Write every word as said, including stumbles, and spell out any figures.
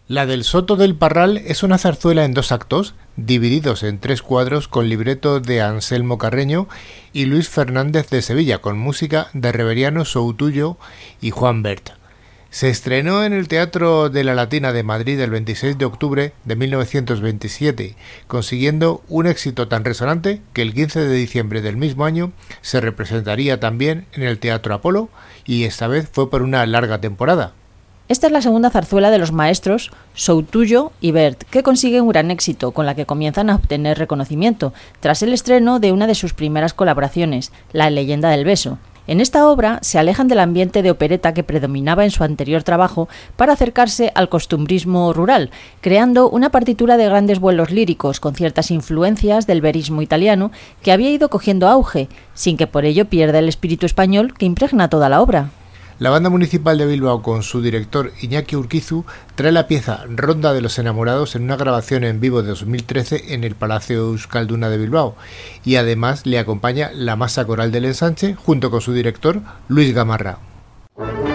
La del Soto del Parral es una zarzuela en dos actos, divididos en tres cuadros con libreto de Anselmo Carreño y Luis Fernández de Sevilla, con música de Reveriano Soutullo y Juan Bert. Se estrenó en el Teatro de la Latina de Madrid el veintiséis de octubre de mil novecientos veintisiete, consiguiendo un éxito tan resonante que el quince de diciembre del mismo año se representaría también en el Teatro Apolo, y esta vez fue por una larga temporada. Esta es la segunda zarzuela de los maestros Soutullo y Bert, que consigue un gran éxito, con la que comienzan a obtener reconocimiento, tras el estreno de una de sus primeras colaboraciones, La leyenda del beso. En esta obra se alejan del ambiente de opereta que predominaba en su anterior trabajo para acercarse al costumbrismo rural, creando una partitura de grandes vuelos líricos con ciertas influencias del verismo italiano que había ido cogiendo auge, sin que por ello pierda el espíritu español que impregna toda la obra. La Banda Municipal de Bilbao, con su director Iñaki Urquizu, trae la pieza Ronda de los Enamorados en una grabación en vivo de dos mil trece en el Palacio Euskalduna de Bilbao, y además le acompaña la Masa Coral del Ensanche junto con su director Luis Gamarra.